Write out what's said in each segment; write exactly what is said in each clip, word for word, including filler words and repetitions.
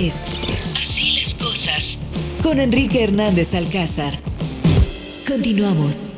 es Así las cosas con Enrique Hernández Alcázar. Continuamos.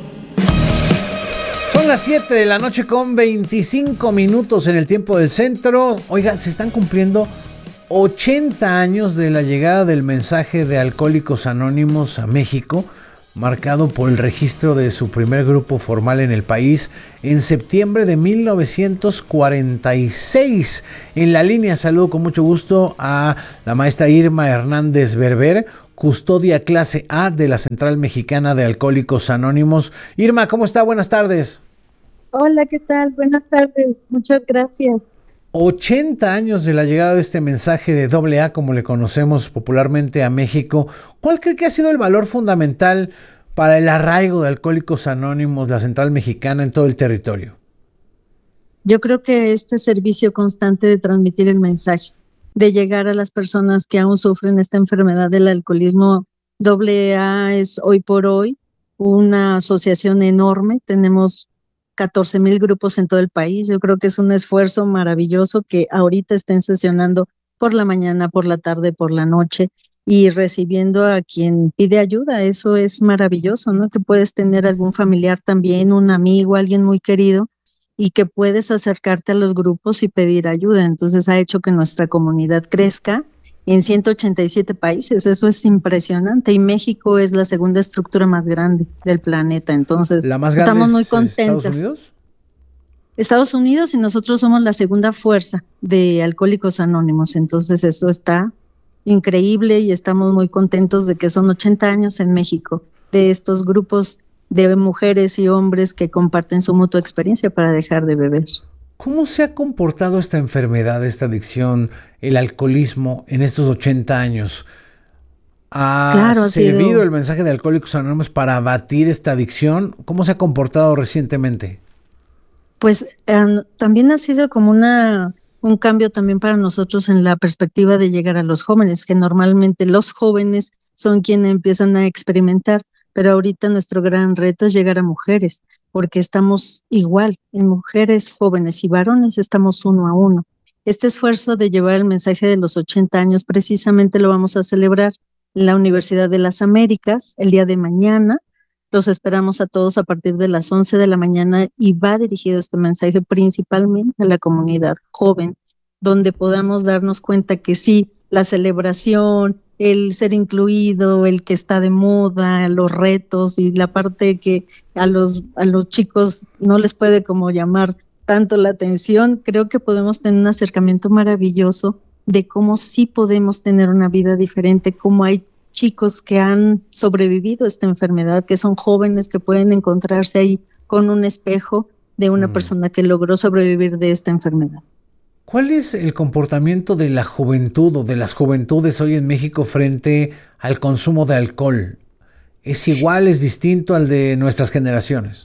Son las siete de la noche con veinticinco minutos en el tiempo del centro. Oiga, se están cumpliendo ochenta años de la llegada del mensaje de Alcohólicos Anónimos a México, marcado por el registro de su primer grupo formal en el país en septiembre de mil novecientos cuarenta y seis. En la línea saludo con mucho gusto a la maestra Irma Hernández Berber, custodia clase A de la Central Mexicana de Alcohólicos Anónimos. Irma, ¿cómo está? Buenas tardes. Hola, ¿qué tal? Buenas tardes. Muchas gracias. ochenta años de la llegada de este mensaje de doble A, como le conocemos popularmente a México. ¿Cuál cree que ha sido el valor fundamental para el arraigo de Alcohólicos Anónimos, la Central Mexicana, en todo el territorio? Yo creo que este servicio constante de transmitir el mensaje, de llegar a las personas que aún sufren esta enfermedad del alcoholismo, doble A es hoy por hoy una asociación enorme. Tenemos catorce mil grupos en todo el país. Yo creo que es un esfuerzo maravilloso que ahorita estén sesionando por la mañana, por la tarde, por la noche y recibiendo a quien pide ayuda. Eso es maravilloso, ¿no? Que puedes tener algún familiar también, un amigo, alguien muy querido y que puedes acercarte a los grupos y pedir ayuda. Entonces ha hecho que nuestra comunidad crezca en ciento ochenta y siete países. Eso es impresionante, y México es la segunda estructura más grande del planeta. Entonces ¿La más grande estamos muy es contentos. Estados Unidos? Estados Unidos, y nosotros somos la segunda fuerza de Alcohólicos Anónimos. Entonces eso está increíble y estamos muy contentos de que son ochenta años en México de estos grupos de mujeres y hombres que comparten su mutua experiencia para dejar de beber. ¿Cómo se ha comportado esta enfermedad, esta adicción, el alcoholismo en estos ochenta años? ¿Ha Claro, ha servido sido... el mensaje de Alcohólicos Anónimos para abatir esta adicción? ¿Cómo se ha comportado recientemente? Pues eh, también ha sido como una un cambio también para nosotros en la perspectiva de llegar a los jóvenes, que normalmente los jóvenes son quienes empiezan a experimentar, pero ahorita nuestro gran reto es llegar a mujeres, porque estamos igual, en mujeres, jóvenes y varones estamos uno a uno. Este esfuerzo de llevar el mensaje de los ochenta años precisamente lo vamos a celebrar en la Universidad de las Américas el día de mañana. Los esperamos a todos a partir de las once de la mañana y va dirigido este mensaje principalmente a la comunidad joven, donde podamos darnos cuenta que sí, la celebración, el ser incluido, el que está de moda, los retos y la parte que a los, a los chicos no les puede como llamar tanto la atención, creo que podemos tener un acercamiento maravilloso de cómo sí podemos tener una vida diferente, cómo hay chicos que han sobrevivido a esta enfermedad, que son jóvenes que pueden encontrarse ahí con un espejo de una mm. persona que logró sobrevivir de esta enfermedad. ¿Cuál es el comportamiento de la juventud o de las juventudes hoy en México frente al consumo de alcohol? ¿Es igual, es distinto al de nuestras generaciones?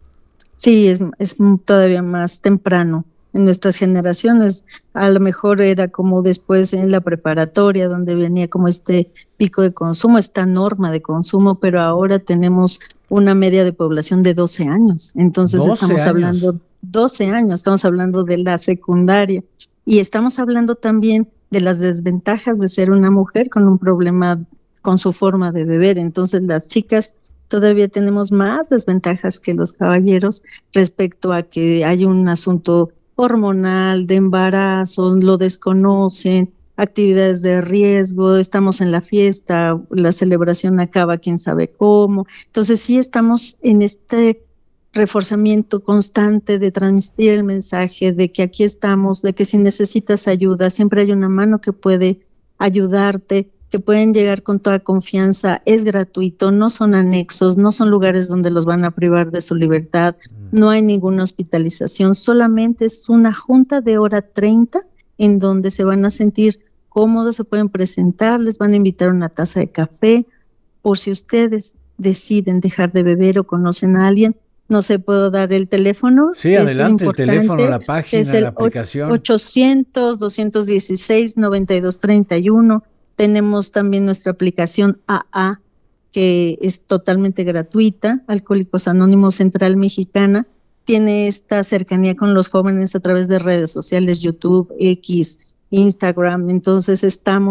Sí, es, es todavía más temprano. En nuestras generaciones a lo mejor era como después en la preparatoria, donde venía como este pico de consumo, esta norma de consumo, pero ahora tenemos una media de población de doce años. Entonces estamos años. hablando doce años, estamos hablando de la secundaria y estamos hablando también de las desventajas de ser una mujer con un problema con su forma de beber. Entonces las chicas todavía tenemos más desventajas que los caballeros respecto a que hay un asunto hormonal, de embarazo, lo desconocen, actividades de riesgo, estamos en la fiesta, la celebración acaba quién sabe cómo. Entonces sí estamos en este reforzamiento constante de transmitir el mensaje de que aquí estamos, de que si necesitas ayuda, siempre hay una mano que puede ayudarte, que pueden llegar con toda confianza, es gratuito, no son anexos, no son lugares donde los van a privar de su libertad, no hay ninguna hospitalización, solamente es una junta de hora treinta en donde se van a sentir cómodos, se pueden presentar, les van a invitar una taza de café, por si ustedes deciden dejar de beber o conocen a alguien. No sé, ¿puedo dar el teléfono? Sí, adelante, el teléfono, la página, es el la aplicación. ochocientos, doscientos dieciséis, noventa y dos treinta y uno. Tenemos también nuestra aplicación A A, que es totalmente gratuita, Alcohólicos Anónimos Central Mexicana. Tiene esta cercanía con los jóvenes a través de redes sociales, YouTube, X, Instagram. Entonces estamos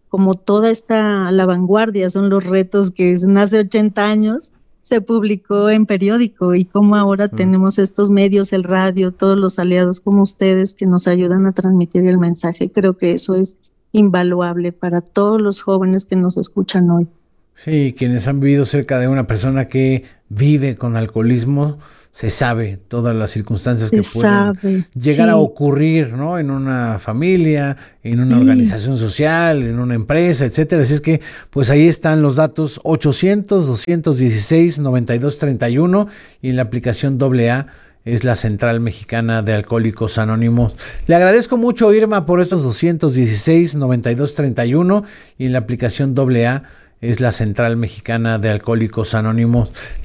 como toda esta, a la vanguardia, son los retos que hace ochenta años se publicó en periódico, y como ahora sí. tenemos estos medios, el radio, todos los aliados como ustedes que nos ayudan a transmitir el mensaje. Creo que eso es invaluable para todos los jóvenes que nos escuchan hoy. Sí, quienes han vivido cerca de una persona que vive con alcoholismo, se sabe todas las circunstancias se que pueden sabe, llegar sí. a ocurrir, ¿no? En una familia, en una sí. organización social, en una empresa, etcétera. Así es que, pues ahí están los datos: ochocientos, doscientos dieciséis, noventa y dos treinta y uno, y en la aplicación doble A es la Central Mexicana de Alcohólicos Anónimos. Le agradezco mucho, Irma, por estos doscientos dieciséis, noventa y dos treinta y uno, y en la aplicación doble A es la Central Mexicana de Alcohólicos Anónimos.